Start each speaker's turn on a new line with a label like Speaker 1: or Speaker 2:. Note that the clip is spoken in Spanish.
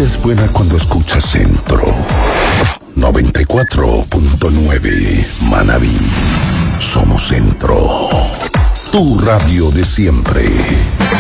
Speaker 1: vida es buena cuando escuchas Centro 94.9 Manabí. Somos Centro, tu radio de siempre.